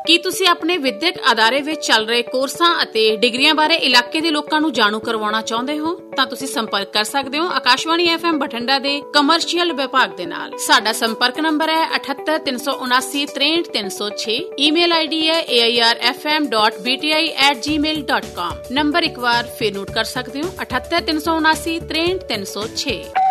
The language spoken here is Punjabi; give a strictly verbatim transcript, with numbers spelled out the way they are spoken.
ਕੀ ਤੁਸੀਂ ਆਪਣੇ ਵਿਦਿਅਕ ਅਦਾਰੇ ਵਿੱਚ ਚੱਲ ਰਹੇ ਕੋਰਸਾਂ ਅਤੇ ਡਿਗਰੀਆਂ ਬਾਰੇ ਇਲਾਕੇ ਦੇ ਲੋਕਾਂ ਨੂੰ ਜਾਣੂ ਕਰਵਾਉਣਾ ਚਾਹੁੰਦੇ ਹੋ ਤਾਂ ਤੁਸੀਂ ਸੰਪਰਕ ਕਰ ਸਕਦੇ ਹੋ ਆਕਾਸ਼ਵਾਣੀ ਐਫ ਐਮ ਬਠਿੰਡਾ ਦੇ ਕਮਰਸ਼ੀਅਲ ਵਿਭਾਗ ਦੇ ਨਾਲ। ਸਾਡਾ ਸੰਪਰਕ ਨੰਬਰ ਹੈ ਅਠੱਤਰ ਤਿੰਨ ਸੌ ਉਨਾਸੀ ਤਰੇਹਠ ਤਿੰਨ ਸੌ ਛੇ। ਈਮੇਲ ਆਈਡੀ ਹੈ ਏ I R F M dot B T I at ਜੀ ਮੇਲ ਡਾਟ ਕਾਮ। ਨੰਬਰ ਇੱਕ ਵਾਰ ਫਿਰ ਨੋਟ ਕਰ ਸਕਦੇ ਹੋ ਅਠੱਤਰ ਤਿੰਨ ਸੌ ਉਨਾਸੀ ਤਰੇਹਠ ਤਿੰਨ ਸੌ ਛੇ।